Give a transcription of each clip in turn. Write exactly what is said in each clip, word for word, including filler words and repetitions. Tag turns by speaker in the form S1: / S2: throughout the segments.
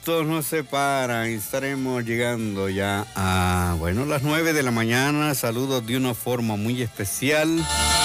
S1: minutos nos separan y estaremos llegando ya a, bueno, las nueve de la mañana. Saludos de una forma muy especial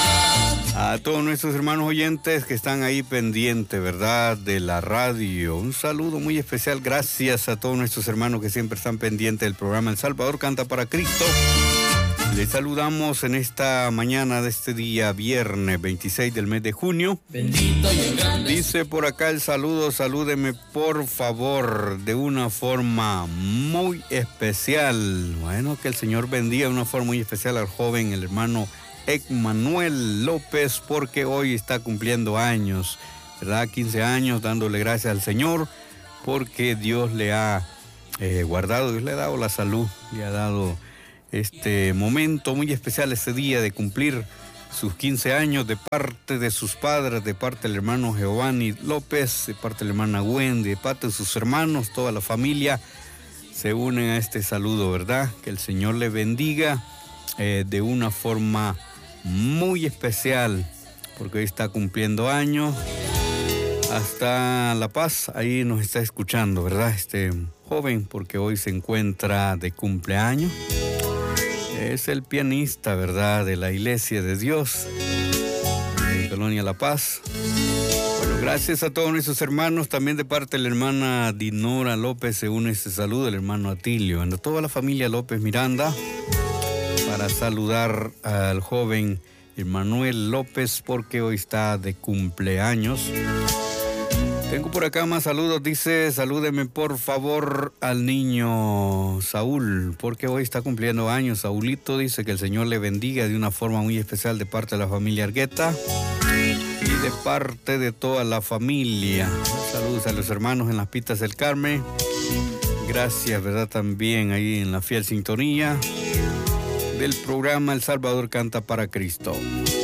S1: a todos nuestros hermanos oyentes que están ahí pendientes, ¿verdad?, de la radio. Un saludo muy especial, gracias a todos nuestros hermanos que siempre están pendientes del programa El Salvador Canta para Cristo. Les saludamos en esta mañana de este día, viernes veintiséis del mes de junio.
S2: Bendito y grande.
S1: Dice por acá el saludo, salúdeme por favor, de una forma muy especial. Bueno, que el Señor bendiga de una forma muy especial al joven, el hermano Emmanuel López, porque hoy está cumpliendo años, ¿verdad? quince años, dándole gracias al Señor, porque Dios le ha eh, guardado, Dios le ha dado la salud, le ha dado este momento muy especial, este día de cumplir sus quince años, de parte de sus padres, de parte del hermano Giovanni López, de parte de la hermana Wendy, de parte de sus hermanos, toda la familia se unen a este saludo, ¿verdad? Que el Señor le bendiga eh, de una forma muy especial, porque hoy está cumpliendo años. Hasta La Paz, ahí nos está escuchando, ¿verdad? Este joven, porque hoy se encuentra de cumpleaños. Es el pianista, ¿verdad?, de la Iglesia de Dios, de Colonia La Paz. Bueno, gracias a todos nuestros hermanos, también de parte de la hermana Dinora López se une este saludo, el hermano Atilio, a toda la familia López Miranda, para saludar al joven Emmanuel López, porque hoy está de cumpleaños. Tengo por acá más saludos, dice, salúdeme por favor al niño Saúl, porque hoy está cumpliendo años. Saúlito dice que el Señor le bendiga de una forma muy especial de parte de la familia Argueta y de parte de toda la familia. Saludos a los hermanos en las Pitas del Carmen. Gracias, ¿verdad?, también ahí en la fiel sintonía del programa El Salvador Canta para Cristo.